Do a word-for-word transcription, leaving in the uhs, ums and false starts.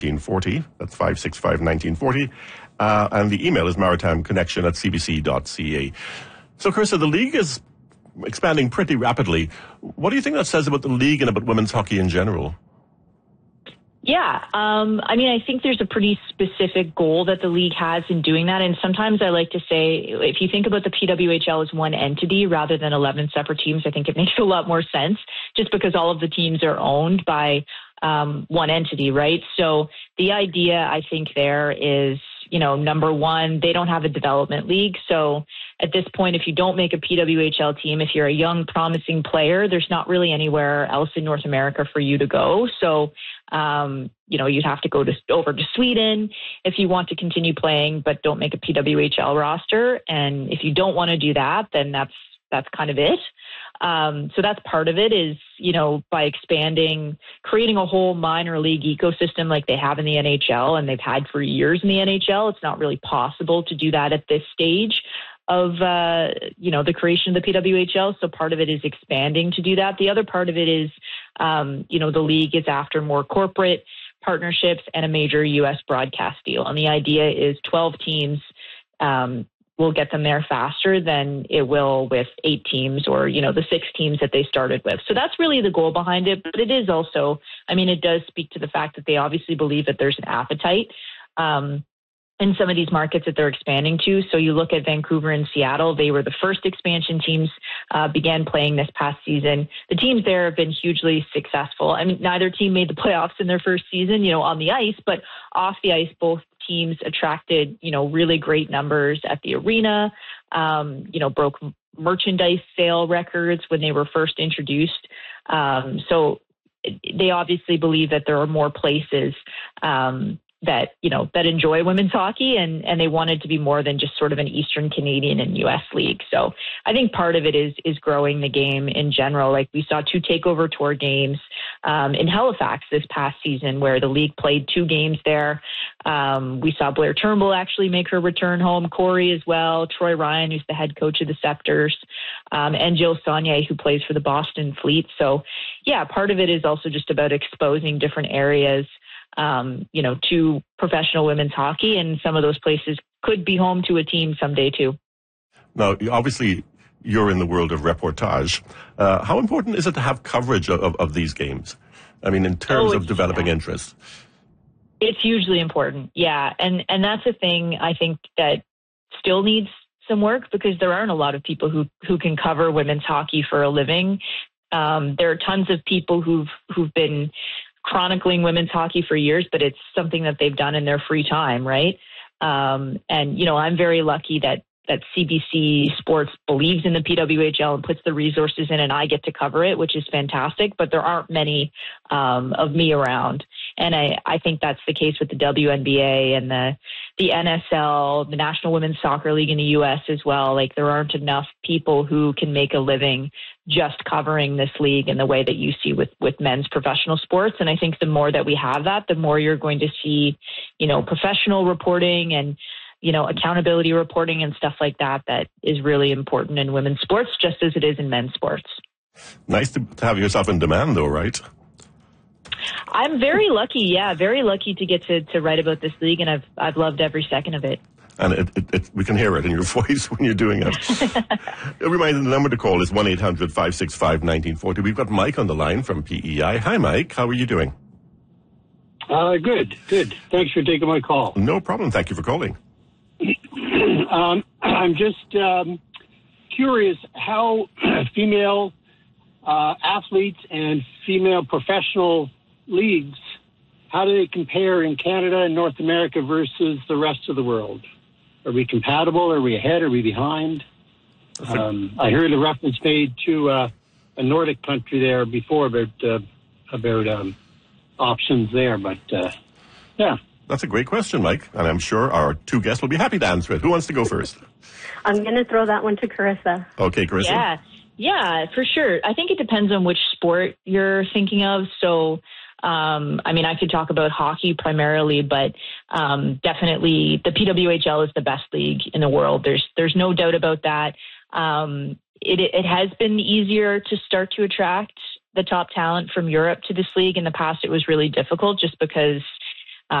nineteen forty. That's five six five, nineteen forty. Uh, and the email is maritimeconnection at c b c dot c a. So, Carissa, the league is expanding pretty rapidly. What do you think that says about the league and about women's hockey in general? Yeah, um, I mean, I think there's a pretty specific goal that the league has in doing that. And sometimes I like to say, if you think about the P W H L as one entity rather than eleven separate teams, I think it makes a lot more sense just because all of the teams are owned by um, one entity, right? So the idea, I think, there is, you know, number one, they don't have a development league. So at this point, if you don't make a P W H L team, if you're a young, promising player, there's not really anywhere else in North America for you to go. So, um, you know, you'd have to go to, over to Sweden if you want to continue playing, but don't make a P W H L roster. And if you don't want to do that, then that's that's kind of it. Um, so that's part of it is, you know, by expanding, creating a whole minor league ecosystem like they have in the N H L and they've had for years in the N H L. It's not really possible to do that at this stage of, uh, you know, the creation of the P W H L. So part of it is expanding to do that. The other part of it is, um, you know, the league is after more corporate partnerships and a major U S broadcast deal. And the idea is twelve teams, um, will get them there faster than it will with eight teams or, you know, the six teams that they started with. So that's really the goal behind it. But it is also, I mean, it does speak to the fact that they obviously believe that there's an appetite um, in some of these markets that they're expanding to. So you look at Vancouver and Seattle, they were the first expansion teams, uh, began playing this past season. The teams there have been hugely successful. I mean, neither team made the playoffs in their first season, you know, on the ice, but off the ice, both teams attracted, you know, really great numbers at the arena, um, you know, broke merchandise sale records when they were first introduced. Um, so they obviously believe that there are more places um, that, you know, that enjoy women's hockey and, and they wanted to be more than just sort of an Eastern Canadian and U S league. So I think part of it is, is growing the game in general. Like we saw two takeover tour games um, in Halifax this past season where the league played two games there. Um, we saw Blair Turnbull actually make her return home, Corey as well, Troy Ryan, who's the head coach of the Scepters, um, and Jill Saunier, who plays for the Boston Fleet. So yeah, part of it is also just about exposing different areas Um, you know, to professional women's hockey, and some of those places could be home to a team someday too. Now, obviously, you're in the world of reportage. Uh, how important is it to have coverage of, of these games? I mean, in terms oh, of developing yeah. interest. It's hugely important, yeah, and and that's a thing I think that still needs some work because there aren't a lot of people who who can cover women's hockey for a living. Um, there are tons of people who've who've been chronicling women's hockey for years, but it's something that they've done in their free time, right? Um, and, you know, I'm very lucky that that C B C Sports believes in the P W H L and puts the resources in, and I get to cover it, which is fantastic, but there aren't many um, of me around. And I, I think that's the case with the W N B A and the the N S L, the National Women's Soccer League in the U S as well. Like there aren't enough people who can make a living just covering this league in the way that you see with, with men's professional sports. And I think the more that we have that, the more you're going to see, you know, professional reporting and, you know, accountability reporting and stuff like that, that is really important in women's sports, just as it is in men's sports. Nice to, to have yourself in demand though, right? I'm very lucky. Yeah, very lucky to get to, to write about this league, and I've I've loved every second of it. And it, it, it, we can hear it in your voice when you're doing it. A reminder, the number to call is one eight hundred, five six five, nineteen forty. We've got Mike on the line from P E I. Hi, Mike. How are you doing? Uh, good, good. Thanks for taking my call. No problem. Thank you for calling. um, I'm just um, curious how female uh, athletes and female professional leagues, how do they compare in Canada and North America versus the rest of the world? Are we compatible? Are we ahead? Are we behind? Um, I heard a reference made to uh, a Nordic country there before about uh, about um, options there, but uh, yeah. That's a great question, Mike, and I'm sure our two guests will be happy to answer it. Who wants to go first? I'm going to throw that one to Carissa. Okay, Carissa. Yeah, yeah, for sure. I think it depends on which sport you're thinking of. So, um, I mean, I could talk about hockey primarily, but um, definitely the P W H L is the best league in the world. There's there's no doubt about that. Um, it, it has been easier to start to attract the top talent from Europe to this league. In the past, it was really difficult just because